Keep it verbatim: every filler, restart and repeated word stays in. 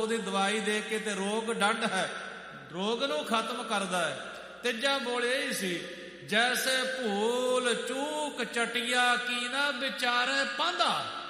ਦੀ ਦਵਾਈ ਦੇ ਕੇ ਤੇ ਰੋਗ ਡੰਡ ਹੈ, ਰੋਗ ਨੂੰ ਖਤਮ ਕਰਦਾ ਹੈ। ਤੀਜਾ ਬੋਲ ਇਹ ਸੀ, ਜੈਸੇ ਭੂਲ ਚੂਕ ਚਟਿਆ ਕੀ ਨਾ ਵਿਚਾਰੇ ਪਾਂਧਾ।